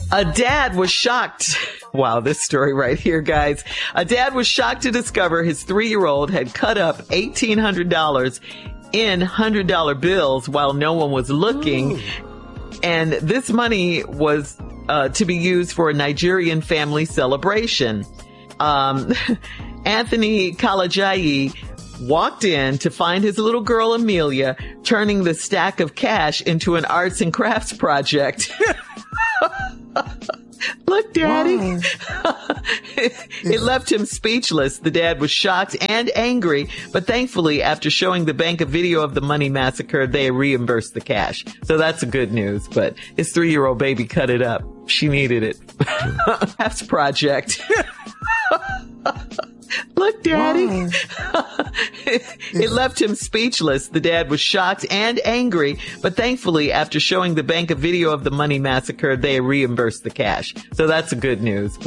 A dad was shocked. Wow, this story right here, guys. A dad was shocked to discover his 3-year-old had cut up $1,800 in $100 bills while no one was looking. And this money was to be used for a Nigerian family celebration. Anthony Kalajayi walked in to find his little girl Amelia turning the stack of cash into an arts and crafts project. Look, Daddy. Wow. It left him speechless. The dad was shocked and angry, but thankfully, after showing the bank a video of the money massacre, they reimbursed the cash. So that's good news, but his 3-year-old baby cut it up. She needed it. Crafts project. Look, Daddy. Wow. It left him speechless. The dad was shocked and angry, but thankfully, after showing the bank a video of the money massacre, they reimbursed the cash. So that's good news. But